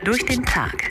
durch den Tag.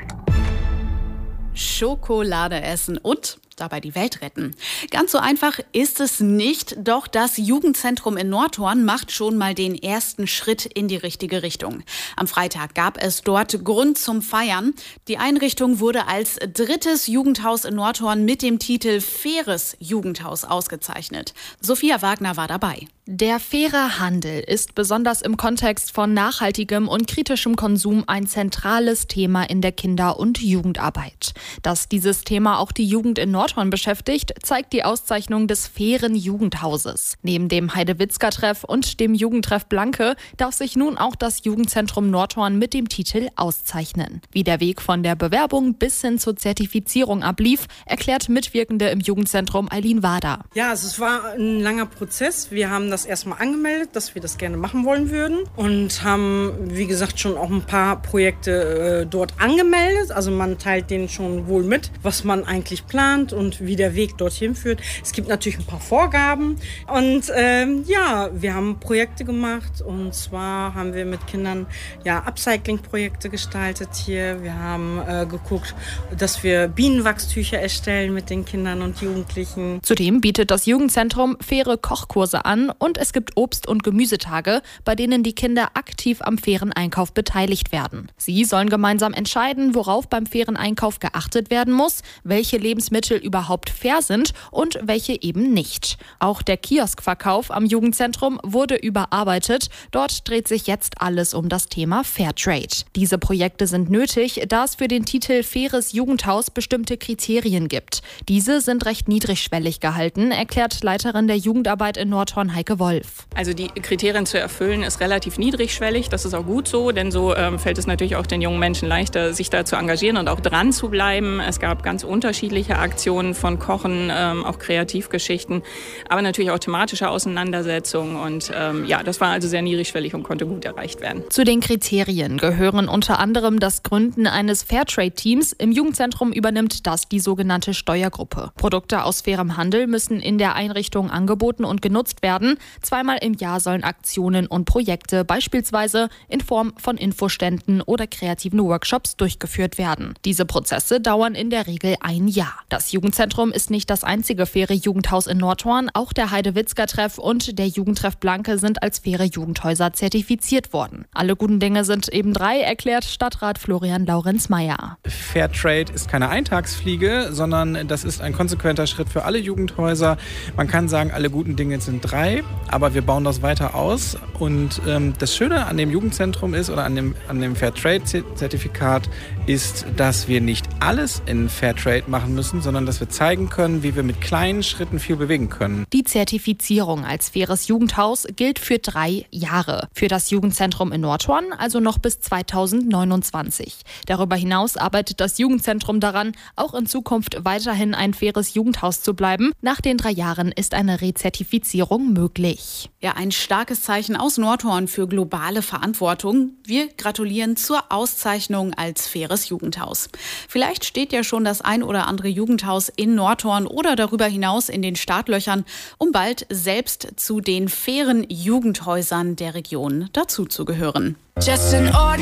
Schokolade essen und dabei die Welt retten. Ganz so einfach ist es nicht, doch das Jugendzentrum in Nordhorn macht schon mal den ersten Schritt in die richtige Richtung. Am Freitag gab es dort Grund zum Feiern. Die Einrichtung wurde als drittes Jugendhaus in Nordhorn mit dem Titel Faires Jugendhaus ausgezeichnet. Sophia Wagner war dabei. Der faire Handel ist besonders im Kontext von nachhaltigem und kritischem Konsum ein zentrales Thema in der Kinder- und Jugendarbeit. Dass dieses Thema auch die Jugend in Nordhorn beschäftigt, zeigt die Auszeichnung des fairen Jugendhauses. Neben dem Heidewitzka-Treff und dem Jugendtreff Blanke darf sich nun auch das Jugendzentrum Nordhorn mit dem Titel auszeichnen. Wie der Weg von der Bewerbung bis hin zur Zertifizierung ablief, erklärt Mitwirkende im Jugendzentrum Eileen Wader. Ja, es war ein langer Prozess. Wir haben das erstmal angemeldet, dass wir das gerne machen wollen würden und haben, wie gesagt, schon auch ein paar Projekte dort angemeldet. Also man teilt denen schon wohl mit, was man eigentlich plant und wie der Weg dorthin führt. Es gibt natürlich ein paar Vorgaben und wir haben Projekte gemacht und zwar haben wir mit Kindern Upcycling-Projekte gestaltet hier. Wir haben geguckt, dass wir Bienenwachstücher erstellen mit den Kindern und Jugendlichen. Zudem bietet das Jugendzentrum faire Kochkurse an und es gibt Obst- und Gemüsetage, bei denen die Kinder aktiv am fairen Einkauf beteiligt werden. Sie sollen gemeinsam entscheiden, worauf beim fairen Einkauf geachtet werden muss, welche Lebensmittel überhaupt fair sind und welche eben nicht. Auch der Kioskverkauf am Jugendzentrum wurde überarbeitet. Dort dreht sich jetzt alles um das Thema Fairtrade. Diese Projekte sind nötig, da es für den Titel Faires Jugendhaus bestimmte Kriterien gibt. Diese sind recht niedrigschwellig gehalten, erklärt Leiterin der Jugendarbeit in Nordhorn Heike Wolf. Also die Kriterien zu erfüllen ist relativ niedrigschwellig. Das ist auch gut so, denn so fällt es natürlich auch den jungen Menschen leichter, sich da zu engagieren und auch dran zu bleiben. Es gab ganz unterschiedliche Aktionen von Kochen, auch Kreativgeschichten, aber natürlich auch thematische Auseinandersetzungen. Und das war also sehr niedrigschwellig und konnte gut erreicht werden. Zu den Kriterien gehören unter anderem das Gründen eines Fairtrade-Teams. Im Jugendzentrum übernimmt das die sogenannte Steuergruppe. Produkte aus fairem Handel müssen in der Einrichtung angeboten und genutzt werden. Zweimal im Jahr sollen Aktionen und Projekte beispielsweise in Form von Infoständen oder kreativen Workshops durchgeführt werden. Diese Prozesse dauern in der Regel ein Jahr. Das Jugendzentrum ist nicht das einzige faire Jugendhaus in Nordhorn. Auch der Heidewitzka-Treff und der Jugendtreff Blanke sind als faire Jugendhäuser zertifiziert worden. Alle guten Dinge sind eben drei, erklärt Stadtrat Florian Laurenz-Meyer. Fairtrade ist keine Eintagsfliege, sondern das ist ein konsequenter Schritt für alle Jugendhäuser. Man kann sagen, alle guten Dinge sind drei, aber wir bauen das weiter aus. Und das Schöne an dem Jugendzentrum ist oder an dem Fairtrade-Zertifikat ist, dass wir nicht alles in Fairtrade machen müssen, sondern dass wir zeigen können, wie wir mit kleinen Schritten viel bewegen können. Die Zertifizierung als faires Jugendhaus gilt für 3 Jahre. Für das Jugendzentrum in Nordhorn also noch bis 2029. Darüber hinaus arbeitet das Jugendzentrum daran, auch in Zukunft weiterhin ein faires Jugendhaus zu bleiben. Nach den 3 Jahren ist eine Rezertifizierung möglich. Ja, ein starkes Zeichen aus Nordhorn für globale Verantwortung. Wir gratulieren zur Auszeichnung als faires Jugendhaus. Vielleicht steht ja schon das ein oder andere Jugendhaus in Nordhorn oder darüber hinaus in den Startlöchern, um bald selbst zu den fairen Jugendhäusern der Region dazuzugehören.